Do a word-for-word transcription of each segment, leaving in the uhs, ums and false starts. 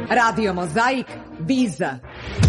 Radio Mozaik, Biza.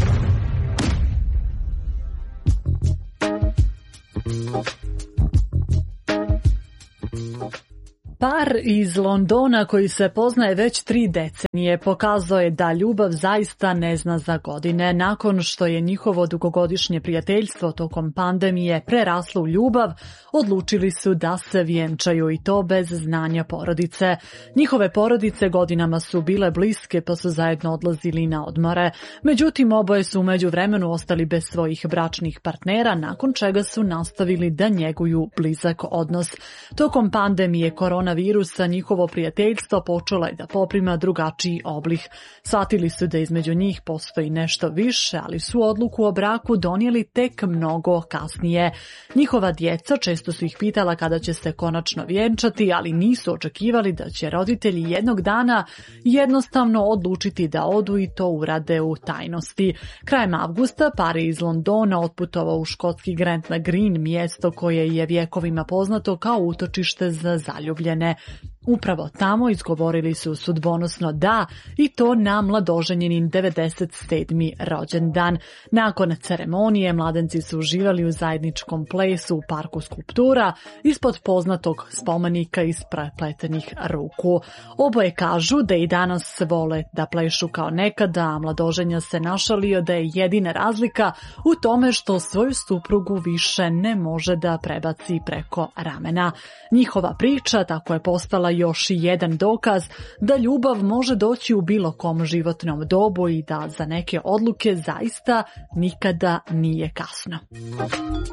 Par iz Londona koji se poznaje već tri decenije pokazao je da ljubav zaista ne zna za godine. Nakon što je njihovo dugogodišnje prijateljstvo tokom pandemije preraslo u ljubav, odlučili su da se vjenčaju i to bez znanja porodice. Njihove porodice godinama su bile bliske pa su zajedno odlazili na odmore. Međutim, oboje su u međuvremenu ostali bez svojih bračnih partnera, nakon čega su nastavili da njeguju blizak odnos. Tokom pandemije korona virusa njihovo prijateljstvo počelo je da poprima drugačiji oblik. Shvatili su da između njih postoji nešto više, ali su odluku o braku donijeli tek mnogo kasnije. Njihova djeca često su ih pitala kada će se konačno vjenčati, ali nisu očekivali da će roditelji jednog dana jednostavno odlučiti da odu i to urade u tajnosti. Krajem avgusta par je iz Londona otputovao u škotski Gretna Green, mjesto koje je vjekovima poznato kao utočište za zaljubljene. Upravo tamo izgovorili su sudbonosno da i to na mladoženjenin devedeset sedmi rođendan. Nakon ceremonije mladenci su uživali u zajedničkom plesu u parku skulptura ispod poznatog spomenika iz prepletenih ruku. Oboje kažu da i danas vole da plešu kao nekada, a mladoženja se našalio da je jedina razlika u tome što svoju suprugu više ne može da prebaci preko ramena. Njihova priča tako je postala još jedan dokaz da ljubav može doći u bilo kom životnom dobu i da za neke odluke zaista nikada nije kasno.